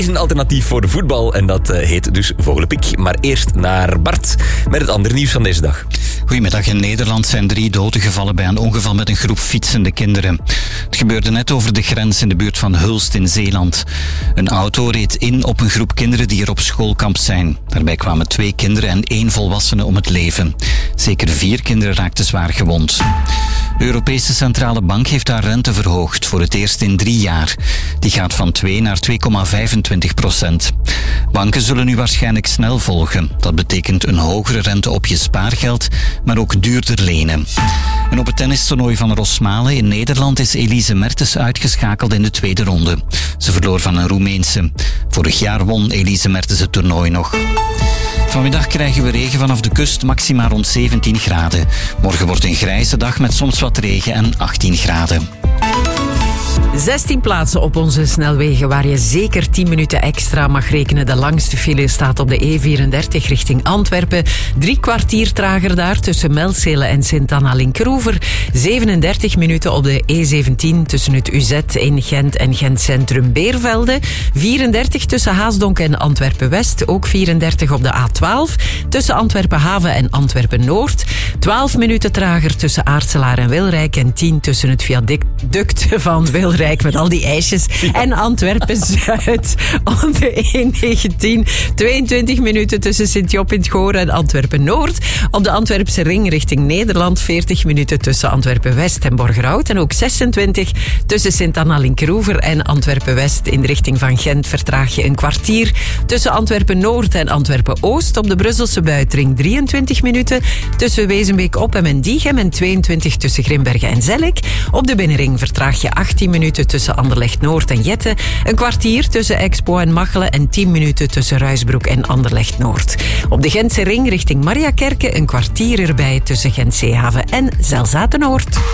is een alternatief voor de voetbal en dat heet dus Vogelenpik. Maar eerst naar Bart met het andere nieuws van deze dag. Goedemiddag. In Nederland zijn 3 doden gevallen bij een ongeval met een groep fietsende kinderen. Het gebeurde net over de grens in de buurt van Hulst in Zeeland. Een auto reed in op een groep kinderen die er op schoolkamp zijn. Daarbij kwamen 2 kinderen en 1 volwassene om het leven. Zeker 4 kinderen raakten zwaar gewond. De Europese Centrale Bank heeft haar rente verhoogd, voor het eerst in 3 jaar. Die gaat van 2 naar 2,25%. Banken zullen nu waarschijnlijk snel volgen. Dat betekent een hogere rente op je spaargeld, maar ook duurder lenen. En op het tennistoernooi van Rosmalen in Nederland is Elise Mertens uitgeschakeld in de tweede ronde. Ze verloor van een Roemeense. Vorig jaar won Elise Mertens het toernooi nog. Vanmiddag krijgen we regen vanaf de kust, maxima rond 17 graden. Morgen wordt een grijze dag met soms wat regen en 18 graden. 16 plaatsen op onze snelwegen waar je zeker 10 minuten extra mag rekenen. De langste file staat op de E34 richting Antwerpen. 3 kwartier trager daar tussen Melzele en Sint-Anna-Linkeroever. 37 minuten op de E17 tussen het UZ in Gent en Gent Centrum Beervelde. 34 tussen Haasdonk en Antwerpen-West. Ook 34 op de A12 tussen Antwerpen-Haven en Antwerpen-Noord. 12 minuten trager tussen Aartselaar en Wilrijk. En 10 tussen het viaduct van Wilrijk met al die ijsjes en Antwerpen-Zuid op de E19. 22 minuten tussen Sint-Job in het Goor en Antwerpen-Noord. Op de Antwerpse ring richting Nederland 40 minuten tussen Antwerpen-West en Borgerhout. En ook 26 tussen Sint-Anna-Linkeroever en Antwerpen-West. In de richting van Gent vertraag je een kwartier. Tussen Antwerpen-Noord en Antwerpen-Oost op de Brusselse buitenring 23 minuten. Tussen Wezenbeek-Op en Mendiegem en 22 tussen Grimbergen en Zellik. Op de binnenring vertraag je 18 minuten tussen Anderlecht-Noord en Jette. Een kwartier tussen Expo en Machelen en 10 minuten tussen Ruisbroek en Anderlecht-Noord. Op de Gentse ring richting Mariakerke een kwartier erbij tussen Gent-Zeehaven en Zelzate-Noord.